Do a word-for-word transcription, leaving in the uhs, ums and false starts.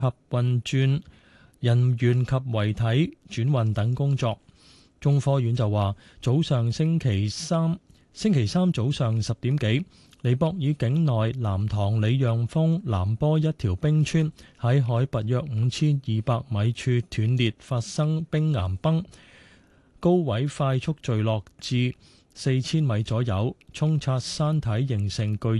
及運轉人員及遺體轉運等工作。中科院就話，早上星期三星期三早上十點幾，尼泊爾境內南塘里讓峰南坡一條冰川喺海拔約五千二百米處斷裂，發生冰岩崩，高位快速墜落至四千米左右，沖刷山體形成巨